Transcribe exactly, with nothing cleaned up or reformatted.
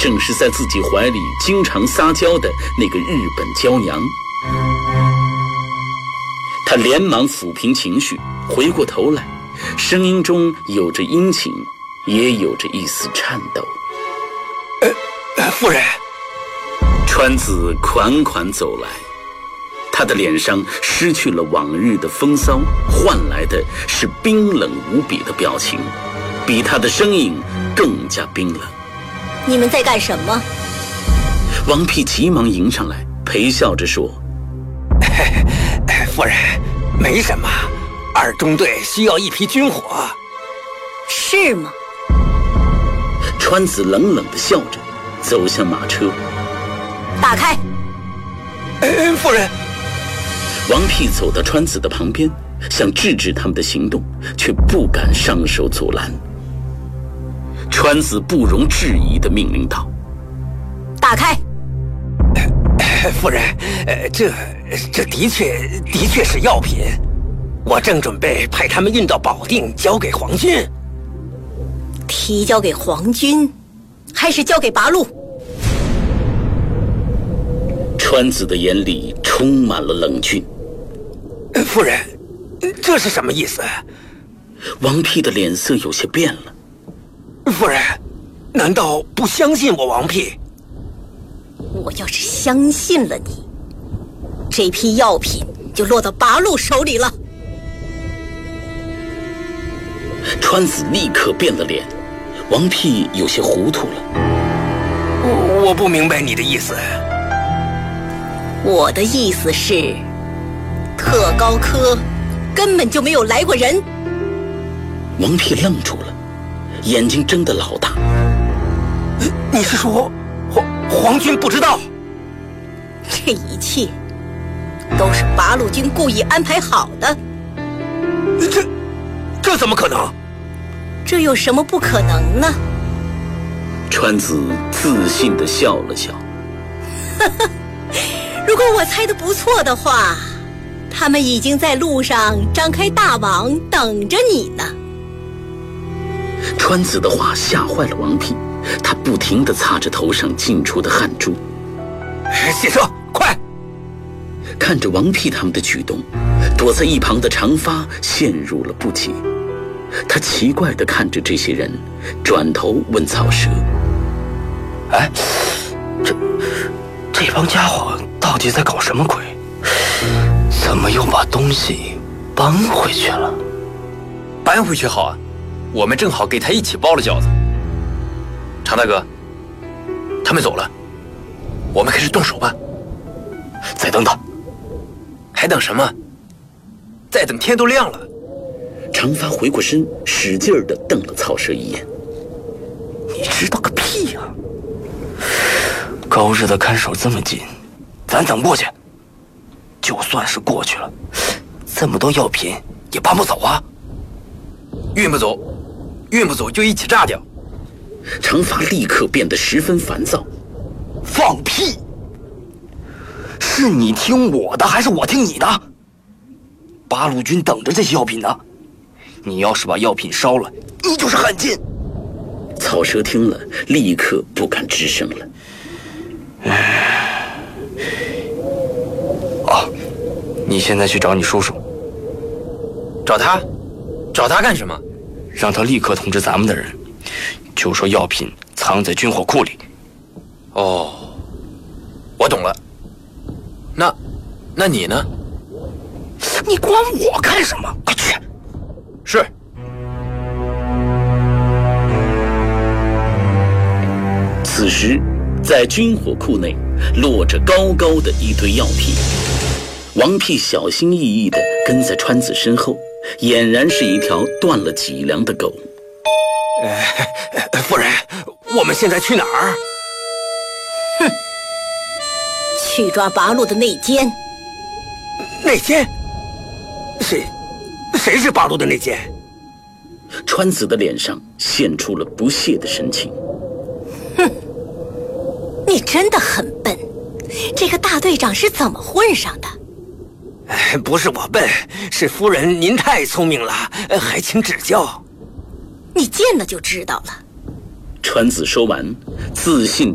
正是在自己怀里经常撒娇的那个日本娇娘。他连忙抚平情绪，回过头来，声音中有着殷勤，也有着一丝颤抖。 呃，夫人。 川子款款走来，他的脸上失去了往日的风骚，换来的是冰冷无比的表情，比他的声音更加冰冷。 你们在干什么？ 王丕急忙迎上来，陪笑着说： 夫人，没什么，二中队需要一批军火。 是吗？ 川子冷冷地笑着，走向马车。 打开！ 呃，夫人。 王丕走到川子的旁边，想制止他们的行动，却不敢上手阻拦。川子不容置疑地命令道： 打开！ 呃、夫人，呃，这这的确的确是药品，我正准备派他们运到保定，交给皇军。 提交给皇军，还是交给八路？ 川子的眼里充满了冷峻。 呃、夫人，这是什么意思？ 王丕的脸色有些变了。 夫人，难道不相信我王丕？ 我要是相信了你，这批药品就落到八路手里了。 川子立刻变了脸，王丕有些糊涂了。 我我不明白你的意思。 我的意思是，特高科根本就没有来过人。 王丕愣住了，眼睛睁得老大。 你是说皇皇军不知道？ 这一切都是八路军故意安排好的。 这这怎么可能？ 这有什么不可能呢？ 川子自信地笑了笑。 如果我猜得不错的话，他们已经在路上张开大网等着你呢。 川子的话吓坏了王丕，他不停地擦着头上进出的汗珠。 卸车，快！ 看着王丕他们的举动，躲在一旁的长发陷入了不解。他奇怪地看着这些人，转头问草蛇： 哎，这这帮家伙到底在搞什么鬼？怎么又把东西搬回去了？ 搬回去好啊，我们正好给他一起包了饺子。常大哥，他们走了，我们开始动手吧。 再等等。 还等什么？再等天都亮了。 长发回过身，使劲地瞪了草蛇一眼。 你知道个屁呀！高日的看守这么紧，咱等过去。就算是过去了，这么多药品也搬不走啊。 运不走，运不走就一起炸掉。 长发立刻变得十分烦躁。 放屁！是你听我的还是我听你的？八路军等着这些药品呢，你要是把药品烧了，你就是汉奸。 草蛇听了，立刻不敢吱声了。 啊，你现在去找你叔叔。 找他？找他干什么？ 让他立刻通知咱们的人，就说药品藏在军火库里。 哦，我懂了。那，那你呢？ 你管我干什么？快去！ 是。 此时，在军火库内落着高高的一堆药品。王丕小心翼翼地跟在川子身后，俨然是一条断了脊梁的狗。 呃，夫人，我们现在去哪儿？ 哼，去抓八路的内奸。 内奸？谁？谁是八路的内奸？ 川子的脸上现出了不屑的神情。 哼，你真的很笨，这个大队长是怎么混上的？ 不是我笨，是夫人您太聪明了，还请指教。 你见了就知道了。 川子说完，自信